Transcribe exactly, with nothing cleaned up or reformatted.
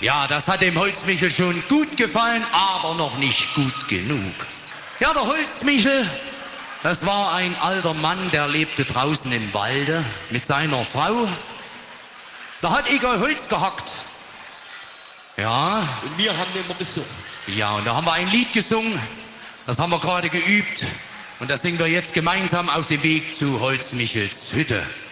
Ja, das hat dem Holzmichel schon gut gefallen, aber noch nicht gut genug. Ja, der Holzmichel, das war ein alter Mann, der lebte draußen im Walde mit seiner Frau. Da hat Igor Holz gehackt. Ja. Und wir haben den immer besucht. Ja, und da haben wir ein Lied gesungen. Das haben wir gerade geübt. Und das singen wir jetzt gemeinsam auf dem Weg zu Holzmichels Hütte.